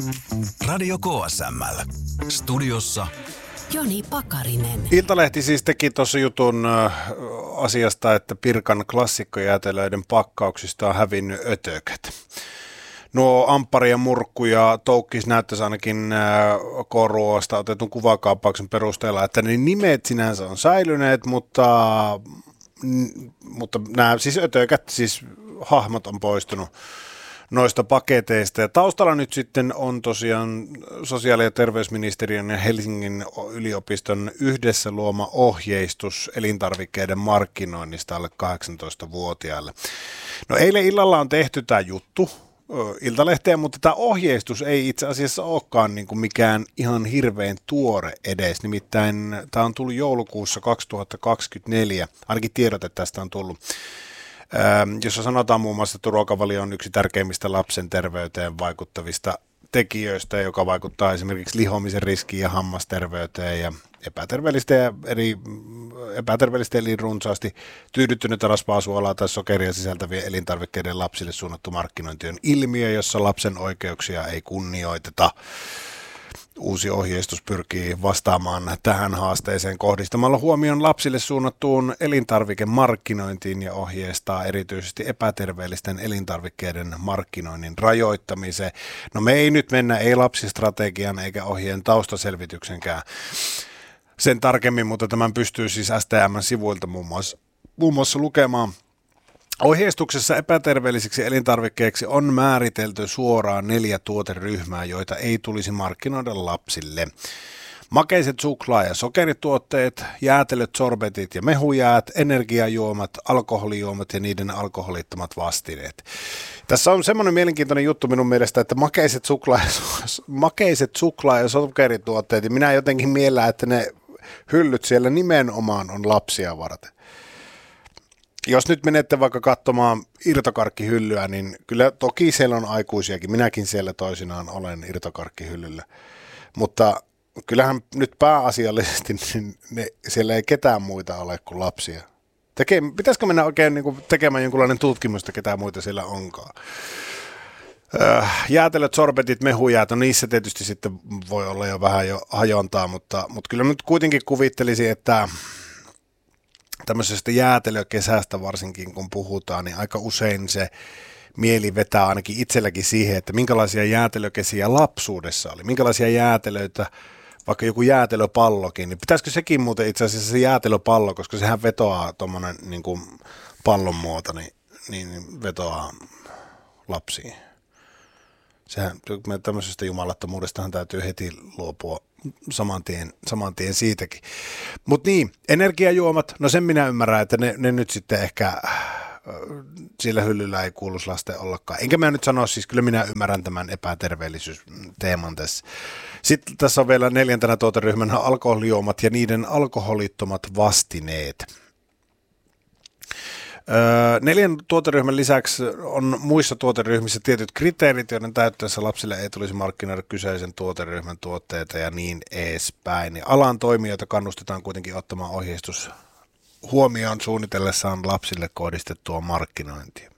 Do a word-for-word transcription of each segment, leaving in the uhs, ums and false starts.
Radio K S M L. Studiossa Joni Pakarinen. Iltalehti siis teki tuossa jutun äh, asiasta, että Pirkan klassikkojäätelöiden pakkauksista on hävinnyt ötökät. Nuo amppari ja murkku ja toukkis näyttäisi ainakin äh, K-ruoasta otetun kuvakaappauksen perusteella, että ne nimet sinänsä on säilyneet, mutta, n, mutta nämä siis ötökät, siis hahmot on poistunut noista paketeista. Ja taustalla nyt sitten on tosiaan sosiaali- ja terveysministeriön ja Helsingin yliopiston yhdessä luoma ohjeistus elintarvikkeiden markkinoinnista alle kahdeksantoistavuotiaille. No eilen illalla on tehty tämä juttu Iltalehteen, mutta tämä ohjeistus ei itse asiassa olekaan niin kuin mikään ihan hirveän tuore edes. Nimittäin tämä on tullut joulukuussa kaksituhattakaksikymmentäneljä, ainakin tiedote tästä on tullut, jossa sanotaan muun muassa, että ruokavalio on yksi tärkeimmistä lapsen terveyteen vaikuttavista tekijöistä, joka vaikuttaa esimerkiksi lihomisen riskiin ja hammasterveyteen ja epäterveellistä ja eri epäterveellistä eli runsaasti tyydyttynyttä rasvaa, suolaa tai sokeria sisältävien elintarvikkeiden lapsille suunnattu markkinointi on ilmiö, jossa lapsen oikeuksia ei kunnioiteta. Uusi ohjeistus pyrkii vastaamaan tähän haasteeseen kohdistamalla huomion lapsille suunnattuun elintarvikemarkkinointiin ja ohjeistaa erityisesti epäterveellisten elintarvikkeiden markkinoinnin rajoittamiseen. No me ei nyt mennä ei lapsistrategian eikä ohjeen taustaselvityksenkään sen tarkemmin, mutta tämän pystyy siis S T M-sivuilta muun muassa, muun muassa lukemaan. Ohjeistuksessa epäterveellisiksi elintarvikkeiksi on määritelty suoraan neljä tuoteryhmää, joita ei tulisi markkinoida lapsille. Makeiset suklaa- ja sokerituotteet, jäätelöt, sorbetit ja mehujäät, energiajuomat, alkoholijuomat ja niiden alkoholittomat vastineet. Tässä on semmoinen mielenkiintoinen juttu minun mielestä, että makeiset suklaa- ja, makeiset suklaa- ja sokerituotteet, ja minä jotenkin miellän, että ne hyllyt siellä nimenomaan on lapsia varten. Jos nyt menette vaikka katsomaan irtokarkkihyllyä, niin kyllä toki siellä on aikuisiakin. Minäkin siellä toisinaan olen irtokarkkihyllyllä. Mutta kyllähän nyt pääasiallisesti niin ne, siellä ei ketään muita ole kuin lapsia. Tekee, pitäisikö mennä oikein niin kuin tekemään jonkunlainen tutkimusta, ketään muita siellä onkaan? Öö, jäätelöt, sorbetit, mehujäät, no niissä tietysti sitten voi olla jo vähän jo hajontaa, mutta, mutta kyllä nyt kuitenkin kuvittelisin, että tämmöisestä jäätelökesästä varsinkin kun puhutaan, niin aika usein se mieli vetää ainakin itselläkin siihen, että minkälaisia jäätelökesiä lapsuudessa oli, minkälaisia jäätelöitä, vaikka joku jäätelöpallokin, niin pitäisikö sekin muuten itse asiassa se jäätelöpallo, koska sehän vetoaa tuommoinen niin kuin pallon muoto, niin, niin vetoaa lapsiin. Sehän tämmöisestä jumalattomuudestahan täytyy heti luopua saman tien, saman tien siitäkin. Mutta niin, energiajuomat, no sen minä ymmärrän, että ne, ne nyt sitten ehkä äh, sillä hyllyllä ei kuuluisi lasten ollakaan. Enkä mä nyt sano, siis kyllä minä ymmärrän tämän epäterveellisyysteeman tässä. Sitten tässä on vielä neljäntenä tuoteryhmänä alkoholijuomat ja niiden alkoholittomat vastineet. Öö, neljän tuoteryhmän lisäksi on muissa tuoteryhmissä tietyt kriteerit, joiden täyttäessä lapsille ei tulisi markkinoida kyseisen tuoteryhmän tuotteita ja niin edespäin. Alan toimijoita kannustetaan kuitenkin ottamaan ohjeistus huomioon suunnitellessaan lapsille kohdistettua markkinointia.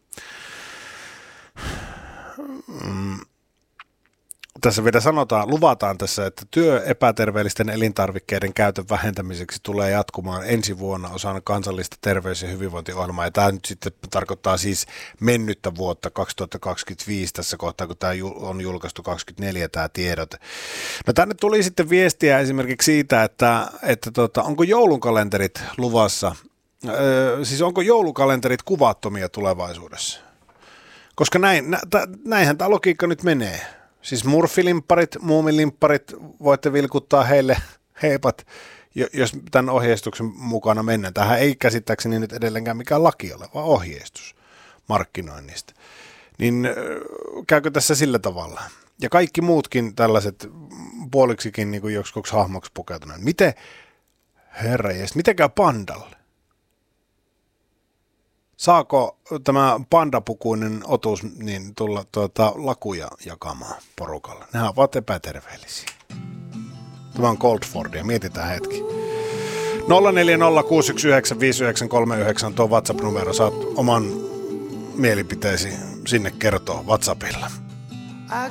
Mm. Tässä vielä sanotaan, luvataan tässä, että työ epäterveellisten elintarvikkeiden käytön vähentämiseksi tulee jatkumaan ensi vuonna osana kansallista terveys- ja hyvinvointiohjelmaa. Ja tämä nyt sitten tarkoittaa siis mennyttä vuotta kaksituhattakaksikymmentäviisi tässä kohtaa, kun tämä on julkaistu kaksikymmentäneljä tämä tiedot. No tänne tuli sitten viestiä esimerkiksi siitä, että, että tota, onko joulukalenterit luvassa, öö, siis onko joulukalenterit kuvattomia tulevaisuudessa? Koska näin, nä, t- näinhän tämä logiikka nyt menee. Siis murfilimpparit, muumilimpparit, voitte vilkuttaa heille heipat, jos tämän ohjeistuksen mukana mennään. Tähän ei käsittääkseni nyt edelleenkään mikään laki ole, vaan ohjeistus markkinoinnista. Niin käykö tässä sillä tavalla? Ja kaikki muutkin tällaiset puoliksikin niin kuin joksikuksi hahmoksi pukeutuneet. Miten, herranjestas, miten käy pandalle? Saako tämä pandapukuinen otus niin tulla tuota, lakuja jakamaan porukalle? Nehän ovat epäterveellisiä. Tämä on Goldfordia. Mietitään hetki. nolla neljä nolla kuusi yksi yhdeksän viisi yhdeksän kolme yhdeksän tuo WhatsApp-numero. Saat oman mielipiteesi sinne kertoa WhatsAppilla.